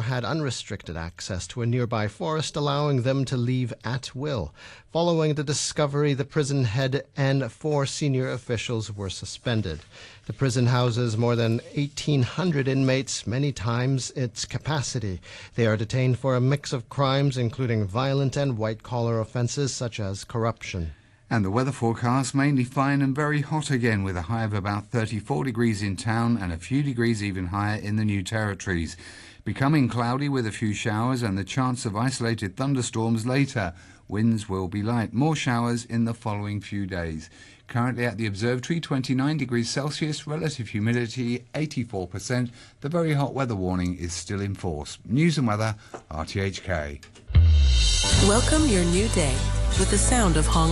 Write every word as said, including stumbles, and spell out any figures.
had unrestricted access to a nearby forest, allowing them to leave at will. Following the discovery, the prison head and four senior officials were suspended. The prison houses more than eighteen hundred inmates, many times its capacity. They are detained for a mix of crimes, including violent and white-collar offences such as corruption. And the weather forecast, mainly fine and very hot again, with a high of about thirty-four degrees in town and a few degrees even higher in the New Territories. Becoming cloudy with a few showers and the chance of isolated thunderstorms later. Winds will be light. More showers in the following few days. Currently at the observatory, twenty-nine degrees Celsius, relative humidity eighty-four percent. The very hot weather warning is still in force. News and weather, R T H K. Welcome your new day with the sound of Hong